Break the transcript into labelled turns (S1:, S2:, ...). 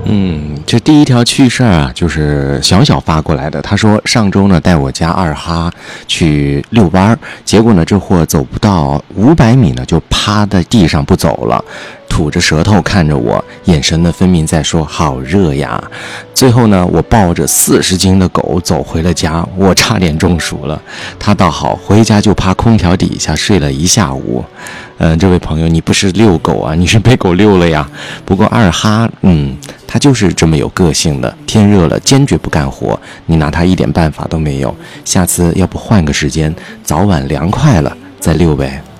S1: 这第一条趣事啊，就是小小发过来的。他说上周呢带我家二哈去遛弯儿，结果呢这货走不到500米呢就趴在地上不走了，吐着舌头看着我，眼神呢分明在说好热呀。最后呢我抱着40斤的狗走回了家，我差点中暑了，他倒好，回家就趴空调底下睡了一下午。这位朋友，你不是遛狗啊，你是被狗遛了呀。不过二哈他就是这么有个性的，天热了坚决不干活，你拿他一点办法都没有。下次要不换个时间，早晚凉快了再遛呗。